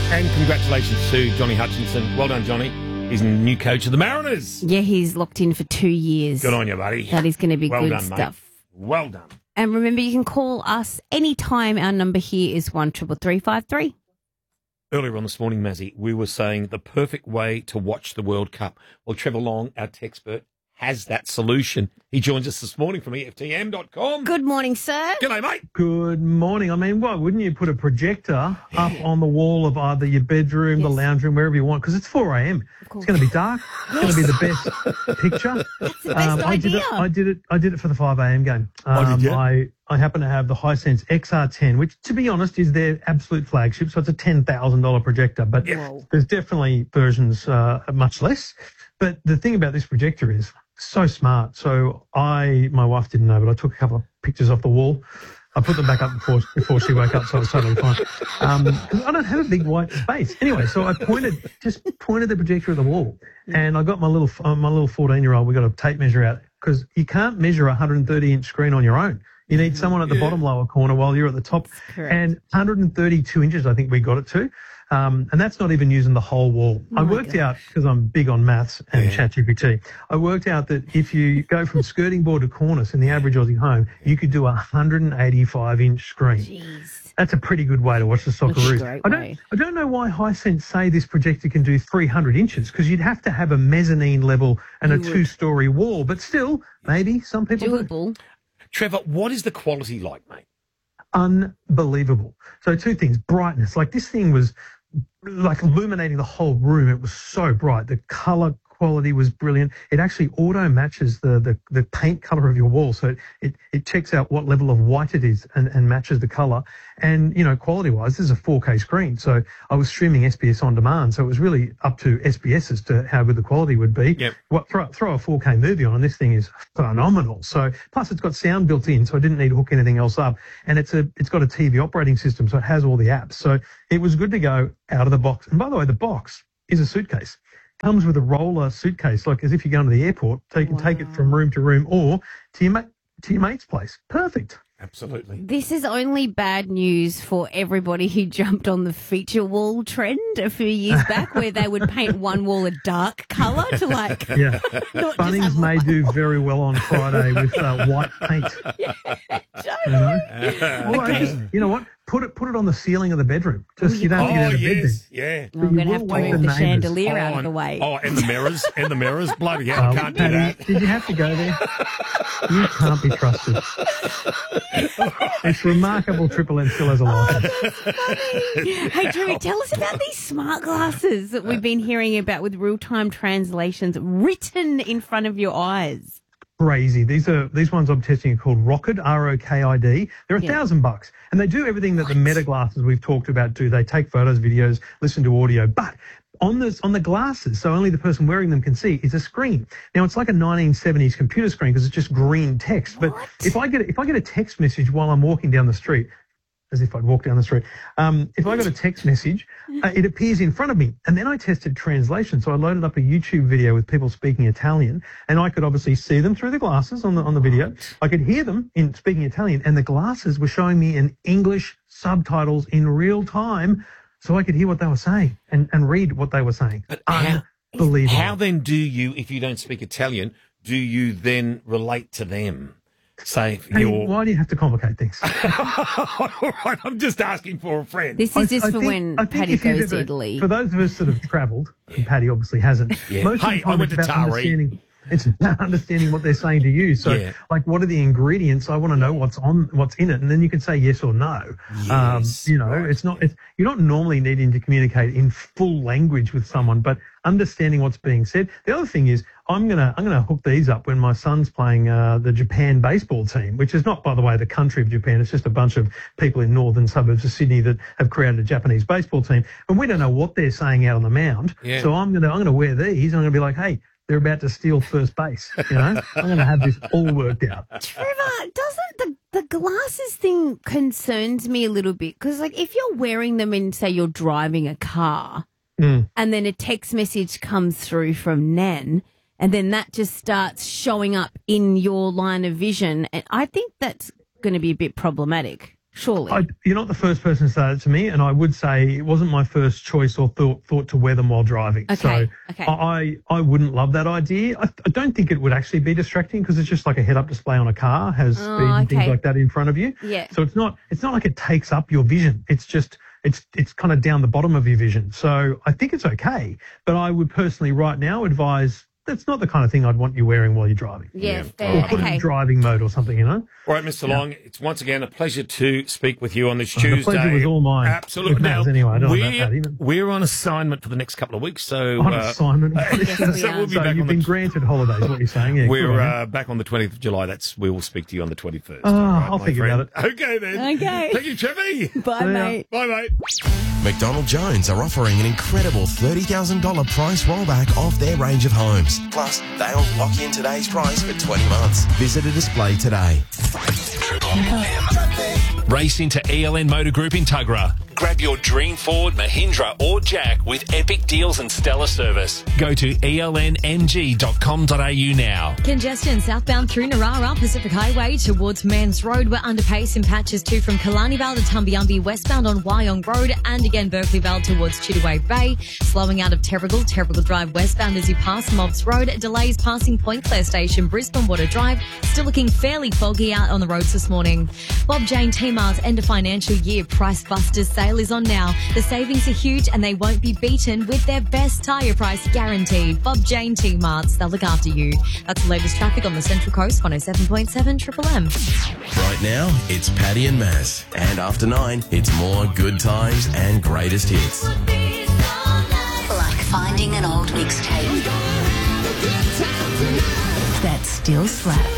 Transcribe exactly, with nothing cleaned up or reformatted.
And congratulations to Johnny Hutchinson. Well done, Johnny. He's the new coach of the Mariners. Yeah, he's locked in for two years. Good on you, buddy. That is going to be well good done, stuff. Mate. Well done. And remember, you can call us anytime. Our number here is one triple three five three. Earlier on this morning, Mazzy, we were saying the perfect way to watch the World Cup. Well, Trevor Long, our expert, has that solution. He joins us this morning from E F T M dot com. Good morning, sir. G'day, mate. Good morning. I mean, why wouldn't you put a projector up on the wall of either your bedroom, Yes. the lounge room, wherever you want? Because it's four a.m. It's going to be dark. It's going to be the best picture. That's the best I did idea. it. I did it. I did it for the five a.m. game. Um, Oh, did you? I I happen to have the Hisense X R ten, which, to be honest, is their absolute flagship. So it's a ten thousand dollars projector, but Whoa. there's definitely versions uh, much less. But the thing about this projector is so smart. So I, my wife didn't know, but I took a couple of pictures off the wall. I put them back up before before she woke up, so it was totally fine. Um, 'cause I don't have a big white space. Anyway, so I pointed, just pointed the projector at the wall, and I got my little uh, my little fourteen year old. We got a tape measure out because you can't measure a one hundred thirty inch screen on your own. You need someone at the Yeah. bottom lower corner while you're at the top. correct. And one hundred thirty-two inches, I think we got it to. Um, and that's not even using the whole wall. I my worked God. out, because I'm big on maths and Yeah. ChatGPT, I worked out that if you go from skirting board to cornice in the average Aussie home, you could do a one hundred eighty-five inch screen. Jeez. That's a pretty good way to watch the That's a Socceroos. great I don't, way. I don't know why Hisense say this projector can do three hundred inches, because you'd have to have a mezzanine level and a You would. two-story wall. But still, maybe some people do. Doable. Trevor, what is the quality like, mate? Unbelievable. So two things. Brightness. Like this thing was like illuminating the whole room. It was so bright. The color quality was brilliant. It actually auto matches the, the, the paint color of your wall. So it, it, it checks out what level of white it is and, and matches the color. And, you know, quality wise, this is a four K screen. So I was streaming S B S on demand. So it was really up to S B S as to how good the quality would be. Yep. What, throw, throw a four K movie on and this thing is phenomenal. So plus it's got sound built in, so I didn't need to hook anything else up. And it's a it's got a T V operating system, so it has all the apps. So it was good to go out of the box. And by the way, the box is a suitcase. Comes with a roller suitcase, like as if you're going to the airport, so you can take it from room to room or to your mate to your mate's place. Perfect. Absolutely. This is only bad news for everybody who jumped on the feature wall trend a few years back where they would paint one wall a dark colour to like Yeah. not just Bunnings have may do very well on Friday with uh, white paint. You know? Or Okay. just, you know what? Put it put it on the ceiling of the bedroom. Just you don't have to get Oh, out of bed then. yes. Yeah. I'm going to You have will to wake move the the neighbours. chandelier out Oh, of the way. Oh, and the mirrors. And the mirrors. Bloody hell, Um, can't do Paddy, that. did you have to go there? You can't be trusted. It's remarkable Triple M still has a license. Hey, Drew, tell us about these smart glasses that we've been hearing about with real-time translations written in front of your eyes. Crazy. These are these ones I'm testing are called Rocket, R O K I D. They're a Yeah. thousand bucks, and they do everything that the Meta glasses we've talked about do. They take photos, videos, listen to audio, but on the on the glasses, so only the person wearing them can see, is a screen. Now it's like a nineteen seventies computer screen because it's just green text. But What? if I get if I get a text message while I'm walking down the street, as if I'd walk down the street. Um, if I got a text message, uh, it appears in front of me. And then I tested translation. So I loaded up a YouTube video with people speaking Italian, and I could obviously see them through the glasses on the on the video. I could hear them in speaking Italian, and the glasses were showing me in English subtitles in real time, so I could hear what they were saying and, and read what they were saying. But how, Unbelievable. how then do you, if you don't speak Italian, do you then relate to them? Say, if Hey, you're... why do you have to complicate things? All right, I'm just asking for a friend. This I- is just I for think- when I think Paddy if you've goes to ever- Italy. For those of us that have travelled, and Paddy obviously hasn't, Yeah. most of Hey, the time I went it's to about Tari. understanding. It's about understanding what they're saying to you. So, Yeah. like, what are the ingredients? I want to know what's on, what's in it, and then you can say yes or no. Yes, um, you know, right. it's not. It's, you're not normally needing to communicate in full language with someone, but understanding what's being said. The other thing is, I'm gonna I'm gonna hook these up when my son's playing uh, the Japan baseball team, which is not, by the way, the country of Japan. It's just a bunch of people in northern suburbs of Sydney that have created a Japanese baseball team, and we don't know what they're saying out on the mound. Yeah. So I'm gonna I'm gonna wear these. And I'm gonna be like, hey, they're about to steal first base. You know, I'm going to have this all worked out. Trevor, doesn't the, the glasses thing concerns me a little bit? Because, like, if you're wearing them and, say, you're driving a car Mm. and then a text message comes through from Nan and then that just starts showing up in your line of vision, and I think that's going to be a bit problematic. surely. I, you're not the first person to say that to me, and I would say it wasn't my first choice or thought thought to wear them while driving. Okay, So okay. I I wouldn't love that idea. I, I don't think it would actually be distracting because it's just like a head-up display on a car, has Oh, speed and things okay. like that in front of you. Yeah. So it's not it's not like it takes up your vision. It's just it's it's kind of down the bottom of your vision. So I think it's okay, but I would personally right now advise that's not the kind of thing I'd want you wearing while you're driving. Yeah, Yeah. fair. Or put it Okay. in driving mode or something, you know. All right, Mister Long, it's once again a pleasure to speak with you on this Oh, the Tuesday. pleasure was all mine. Absolutely. With Maz anyway, I don't know we're, about that even. we're on assignment for the next couple of weeks, so On uh, assignment. Yes, we so are. we'll be So back you've on been the. granted holidays, what you're saying? Yeah, good We're on you. uh, back on the twentieth of July. That's we will speak to you on the twenty-first. Oh, All right, I'll my think friend. about Okay then. Okay. Thank you, Trevi. Bye, See ya. mate. Bye, mate. McDonald Jones are offering an incredible thirty thousand dollars price rollback off their range of homes. Plus, they'll lock in today's price for twenty months. Visit a display today. Race into E L N Motor Group in Tuggerah. Grab your dream Ford, Mahindra or Jack with epic deals and stellar service. Go to E L N M G dot com dot A U now. Congestion southbound through Narara Pacific Highway towards Mans Road. We're under pace in patches too from Killarney Vale to Tumbiumbi, westbound on Wyong Road, and again Berkeley Vale towards Chittaway Bay. Slowing out of Terrigal, Terrigal Drive westbound as you pass Mobbs Road. Delays passing Point Clare Station, Brisbane Water Drive. Still looking fairly foggy out on the roads this morning. Bob Jane T-Mart's end of financial year Price Busters sale is on now. The savings are huge and they won't be beaten with their best tyre price guaranteed. Bob Jane T-Mart's, they'll look after you. That's the latest traffic on the Central Coast, one oh seven point seven Triple M. Right now, it's Paddy and Maz. And after nine, it's more good times and greatest hits. Like finding an old mixtape that still slaps.